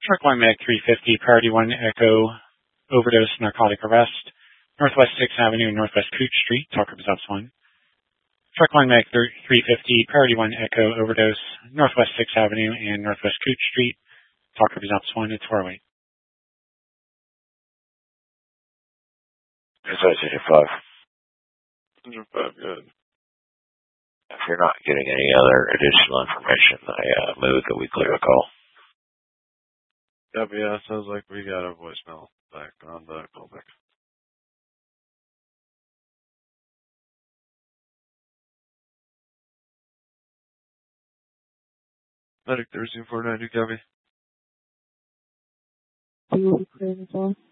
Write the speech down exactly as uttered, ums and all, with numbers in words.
Truck line Mag three fifty, priority one Echo, overdose, narcotic arrest, Northwest sixth Avenue and Northwest Cooch Street, talk results one. Truck line Mag three fifty, priority one Echo, overdose, Northwest sixth Avenue and Northwest Cooch Street, talk results one, it's four oh eight. It's I five. five, good. If you're not getting any other additional information, I uh, move that we clear the call. Yep, yeah, sounds like we got a voicemail back on the callback. Medic thirteen four ninety, copy. We will be clearing the call.